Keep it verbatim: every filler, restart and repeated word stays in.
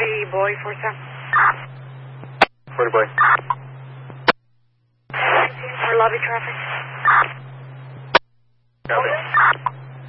forty boy, four seven. forty boy. For lobby traffic. Copy.